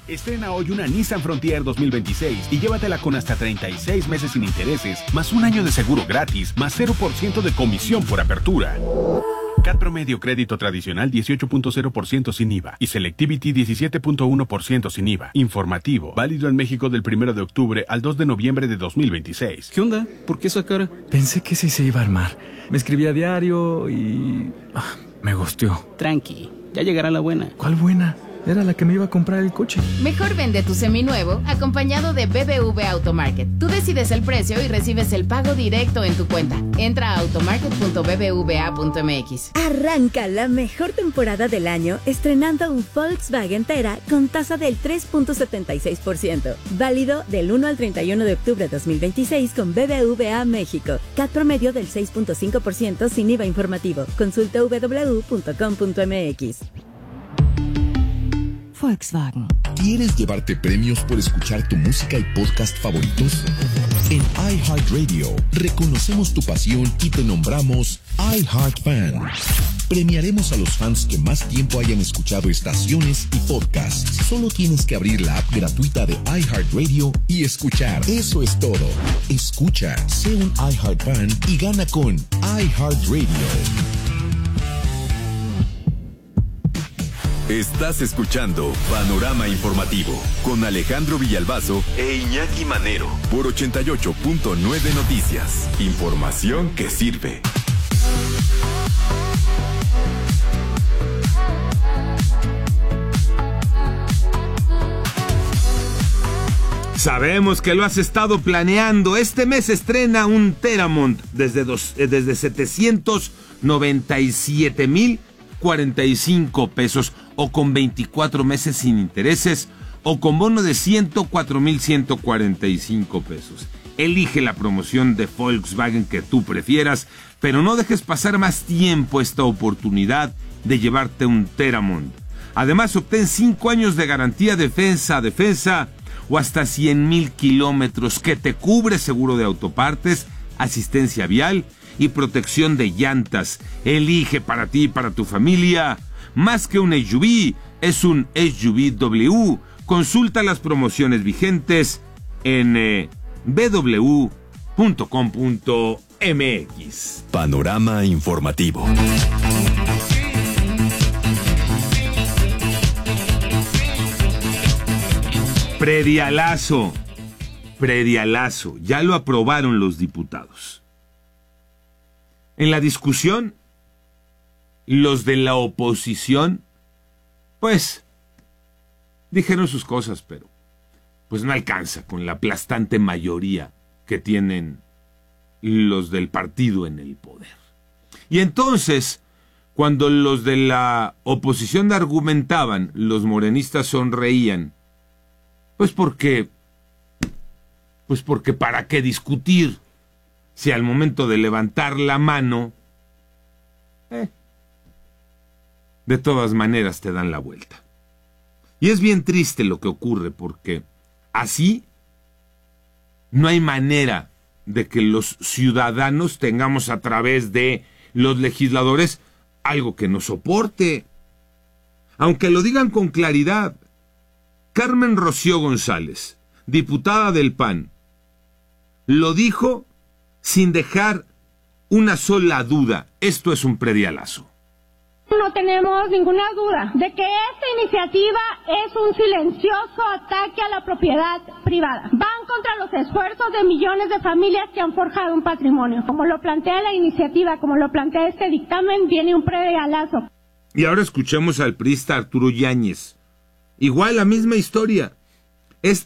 Estrena hoy una Nissan Frontier 2026 y llévatela con hasta 36 meses sin intereses, más un año de seguro gratis, más 0% de comisión por apertura. CAT promedio crédito tradicional 18.0% sin IVA y Selectivity 17.1% sin IVA. Informativo, válido en México del 1 de octubre al 2 de noviembre de 2026. ¿Qué onda? ¿Por qué esa cara? Pensé que sí se iba a armar. Me escribía a diario y... me gusteó. Tranqui, ya llegará la buena. ¿Cuál buena? Era la que me iba a comprar el coche. Mejor vende tu seminuevo acompañado de BBVA Automarket. Tú decides el precio y recibes el pago directo en tu cuenta. Entra a automarket.bbva.mx. Arranca la mejor temporada del año estrenando un Volkswagen Tera con tasa del 3.76%. Válido del 1 al 31 de octubre de 2026 con BBVA México. CAT promedio del 6.5% sin IVA informativo. Consulta www.com.mx. Volkswagen. ¿Quieres llevarte premios por escuchar tu música y podcast favoritos? En iHeartRadio reconocemos tu pasión y te nombramos iHeartFan. Premiaremos a los fans que más tiempo hayan escuchado estaciones y podcasts. Solo tienes que abrir la app gratuita de iHeartRadio y escuchar. Eso es todo. Escucha, sé un iHeartFan y gana con iHeartRadio. Estás escuchando Panorama Informativo con Alejandro Villalbazo e Iñaki Manero por 88.9 Noticias. Información que sirve. Sabemos que lo has estado planeando. Este mes estrena un Teramont desde 797,045 pesos o con 24 meses sin intereses o con bono de 104,145 pesos. Elige la promoción de Volkswagen que tú prefieras, pero no dejes pasar más tiempo esta oportunidad de llevarte un Teramont. Además, obtén 5 años de garantía defensa a defensa o hasta 100,000 kilómetros que te cubre seguro de autopartes, asistencia vial y protección de llantas. Elige para ti y para tu familia. Más que un SUV, es un SUV-W. Consulta las promociones vigentes en bw.com.mx. Panorama Informativo. Predialazo, ya lo aprobaron los diputados. En la discusión, los de la oposición, pues, dijeron sus cosas, pero pues no alcanza con la aplastante mayoría que tienen los del partido en el poder. Y entonces, cuando los de la oposición argumentaban, los morenistas sonreían, pues porque ¿para qué discutir? Si al momento de levantar la mano, de todas maneras te dan la vuelta. Y es bien triste lo que ocurre, porque así no hay manera de que los ciudadanos tengamos a través de los legisladores algo que nos soporte. Aunque lo digan con claridad, Carmen Rocío González, diputada del PAN, lo dijo sin dejar una sola duda. Esto es un predialazo. No tenemos ninguna duda de que esta iniciativa es un silencioso ataque a la propiedad privada. Van contra los esfuerzos de millones de familias que han forjado un patrimonio. Como lo plantea la iniciativa, como lo plantea este dictamen, viene un predialazo. Y ahora escuchemos al priista Arturo Yáñez. Igual la misma historia.